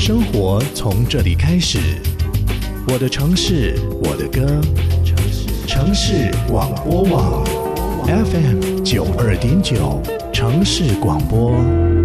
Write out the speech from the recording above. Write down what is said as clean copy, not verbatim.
生活从这里开始，我的城市，我的歌，城市广播网 FM 92.9，城市广播。